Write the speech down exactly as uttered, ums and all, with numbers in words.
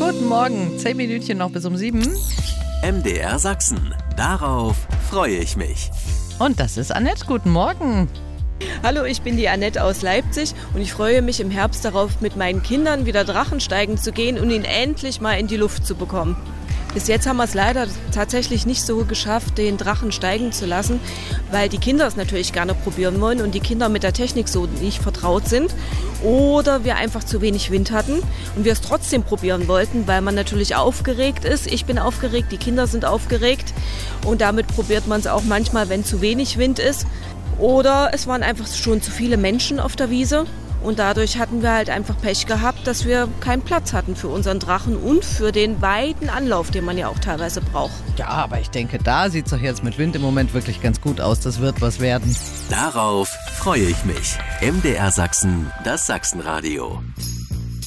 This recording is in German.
Guten Morgen, zehn Minütchen noch bis um sieben. M D R Sachsen. Darauf freue ich mich. Und das ist Annette. Guten Morgen. Hallo, ich bin die Annette aus Leipzig und ich freue mich im Herbst darauf, mit meinen Kindern wieder Drachensteigen zu gehen und ihn endlich mal in die Luft zu bekommen. Bis jetzt haben wir es leider tatsächlich nicht so geschafft, den Drachen steigen zu lassen, weil die Kinder es natürlich gerne probieren wollen und die Kinder mit der Technik so nicht vertraut sind. Oder wir einfach zu wenig Wind hatten und wir es trotzdem probieren wollten, weil man natürlich aufgeregt ist. Ich bin aufgeregt, die Kinder sind aufgeregt und damit probiert man es auch manchmal, wenn zu wenig Wind ist. Oder es waren einfach schon zu viele Menschen auf der Wiese. Und dadurch hatten wir halt einfach Pech gehabt, dass wir keinen Platz hatten für unseren Drachen und für den weiten Anlauf, den man ja auch teilweise braucht. Ja, aber ich denke, da sieht es doch jetzt mit Wind im Moment wirklich ganz gut aus. Das wird was werden. Darauf freue ich mich. M D R Sachsen, das Sachsenradio.